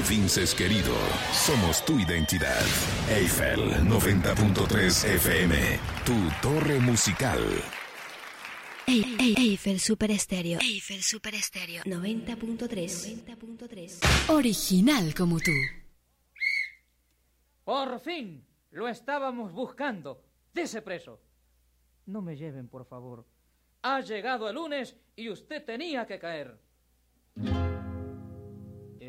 Vinces querido, somos tu identidad. Eiffel 90.3 FM, tu torre musical. Eiffel Super Estéreo. Eiffel Super Estéreo 90.3. Original como tú. Por fin, lo estábamos buscando. Dese preso. No me lleven, por favor. Ha llegado el lunes y usted tenía que caer.